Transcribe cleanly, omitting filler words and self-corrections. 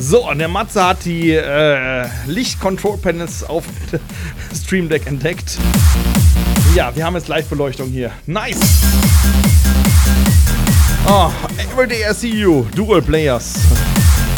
So, und der Matze hat die Licht-Control-Panels auf Stream Deck entdeckt. Ja, wir haben jetzt Live-Beleuchtung hier. Nice! Oh, every day I see you. Dual Players.